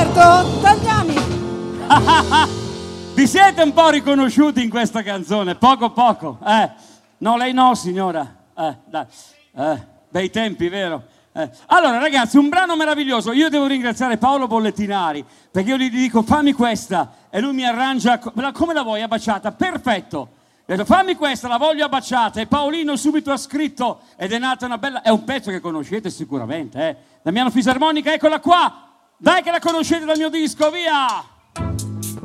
Roberto Tagliani. Vi siete un po' riconosciuti in questa canzone? Poco. No, lei no, signora. Dai. Bei tempi, vero? Allora, ragazzi, un brano meraviglioso. Io devo ringraziare Paolo Bollettinari, perché io gli dico fammi questa e lui mi arrangia come la vuoi, abbaciata? Perfetto. Ho detto fammi questa, la voglio abbaciata, e Paolino subito ha scritto ed è nata una bella... È un pezzo che conoscete sicuramente, Damiano Fisarmonica, eccola qua. Dai che la conoscete dal mio disco, via!